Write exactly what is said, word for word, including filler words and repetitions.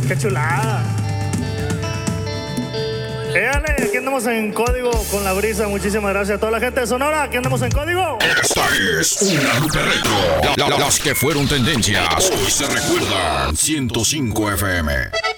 Qué chulada. Éale, aquí andamos en código con la brisa. Muchísimas gracias a toda la gente de Sonora. Aquí andamos en código. Esta es una ruta retro. La- la- las que fueron tendencias hoy se recuerdan. ciento cinco F M.